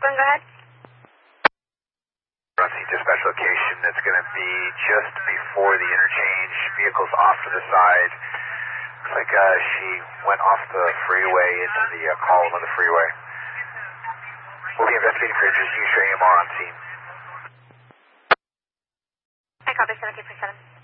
go ahead. Running dispatch location, that's going to be just before the interchange. Vehicle's off to the side. Looks like she went off the freeway into the column of the freeway. We'll be investigating for injuries. Use your AMR on scene. I copy 1747.